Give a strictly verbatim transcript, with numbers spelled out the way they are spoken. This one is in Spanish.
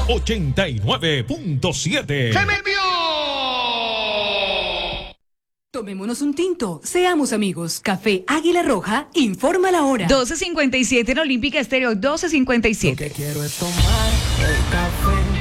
ochenta y nueve punto siete. ¡Se me vio! Tomémonos un tinto, seamos amigos. Café Águila Roja, informa la hora. doce cincuenta y siete en Olímpica Estéreo, doce cincuenta y siete. Lo que quiero es tomar el café